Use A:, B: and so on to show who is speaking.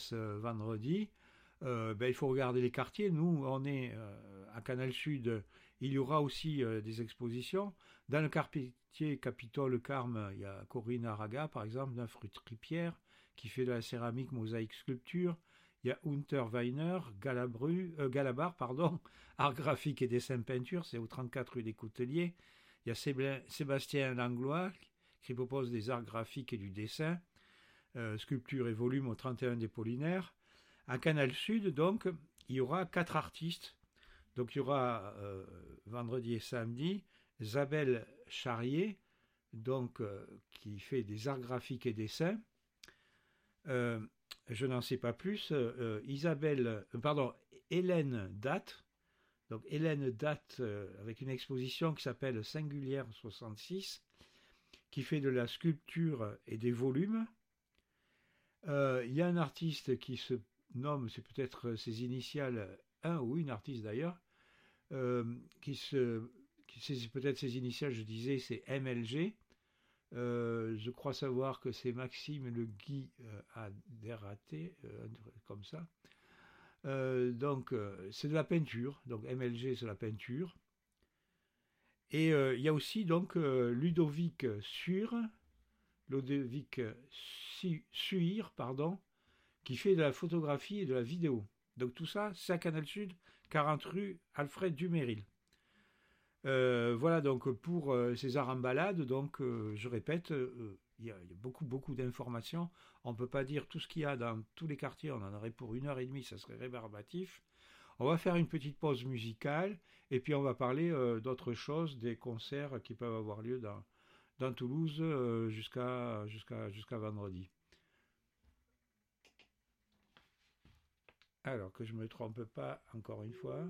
A: passe vendredi, il faut regarder les quartiers. Nous, on est à Canal Sud. Il y aura aussi des expositions. Dans le quartier Capitole-Carme, il y a Corinne Araga, par exemple, d'un fruiterie-pierre, qui fait de la céramique, mosaïque, sculpture. Il y a Hunter Weiner, Galabar, pardon, art graphique et dessin peinture, c'est au 34 rue des Couteliers. Il y a Sébastien Langlois, qui propose des arts graphiques et du dessin, sculpture et volume au 31 des Paulinaires. À Canal Sud, donc, il y aura 4 artistes. Donc, il y aura vendredi et samedi Isabelle Charrier, donc, qui fait des arts graphiques et dessins. Je n'en sais pas plus. Hélène Datt. Donc, Hélène Datt, avec une exposition qui s'appelle Singulière 66, qui fait de la sculpture et des volumes. Il y a un artiste qui se nomme, c'est peut-être ses initiales, un ou une artiste d'ailleurs, c'est peut-être ses initiales, je disais, c'est MLG. Je crois savoir que c'est Maxime Le Guy Aderaté, comme ça. Donc, c'est de la peinture. Donc, MLG, c'est la peinture. Et il y a aussi donc Ludovic Suir, pardon, qui fait de la photographie et de la vidéo. Donc tout ça, c'est à Canal Sud, 40 rue Alfred Dumeril. Voilà donc pour ces arts en balade. Donc je répète, il y a beaucoup d'informations. On ne peut pas dire tout ce qu'il y a dans tous les quartiers. On en aurait pour 1 heure et demie, ça serait rébarbatif. On va faire une petite pause musicale et puis on va parler d'autres choses, des concerts qui peuvent avoir lieu dans Toulouse jusqu'à vendredi. Alors que je ne me trompe pas encore une fois.